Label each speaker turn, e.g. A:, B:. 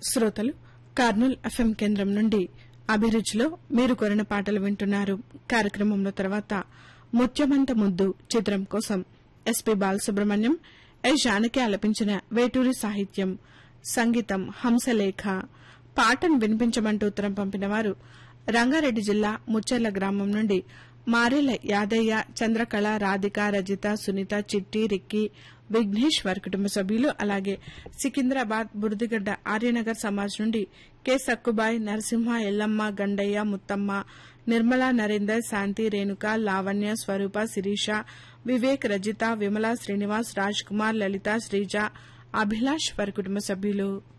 A: శ్రోతలు కర్నూల్ ఎఫ్ఎం కేంద్రం నుండి అభిరుచిలో మీరు కోరిన పాటలు వింటున్నారు. కార్యక్రమంలో తర్వాత ముత్యమంత ముద్దు చిత్రం కోసం ఎస్పీ బాలసుబ్రహ్మణ్యం, ఎస్ జానకి ఆలపించిన వేటూరి సాహిత్యం, సంగీతం హంసలేఖ. పాటను వినిపించమంటూ ఉత్తరం పంపిన వారు రంగారెడ్డి జిల్లా ముచ్చెర్ల గ్రామం నుండి మారేల యాదయ్య, చంద్రకళ, రాధిక, రజిత, సునీత, చిట్టి, రిక్కి, విఘ్నేష్ వారి కుటుంబ సభ్యులు, అలాగే సికింద్రాబాద్ బురదిగడ్డ ఆర్యనగర్ సమాజ్ నుండి కె సక్కుబాయ్, నరసింహ, ఎల్లమ్మ, గండయ్య, ముత్తమ్మ, నిర్మల, నరేందర్, శాంతి, రేణుక, లావణ్య, స్వరూప, శిరీష, వివేక్, రజిత, విమల, శ్రీనివాస్, రాజ్ కుమార్, లలిత, శ్రీజ, అభిలాష్ వారి కుటుంబ సభ్యులు.